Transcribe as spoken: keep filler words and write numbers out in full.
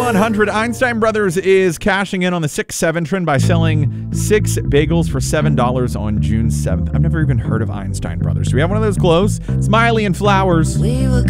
one hundred, Einstein Brothers is cashing in on the six seven trend by selling six bagels for seven dollars on June seventh. I've never even heard of Einstein Brothers. Do we have one of those clothes? Smiley and Flowers. We were